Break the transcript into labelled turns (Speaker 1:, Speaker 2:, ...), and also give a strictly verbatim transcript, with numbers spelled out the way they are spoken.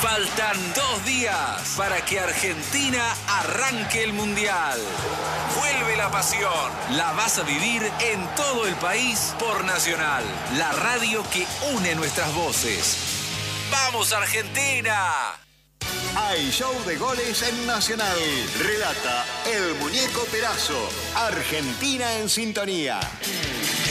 Speaker 1: Faltan dos días para que Argentina arranque el Mundial. Vuelve la pasión. La vas a vivir en todo el país por Nacional, la radio que une nuestras voces. ¡Vamos, Argentina!
Speaker 2: Hay show de goles en Nacional. Relata el Muñeco Perazo. Argentina en sintonía.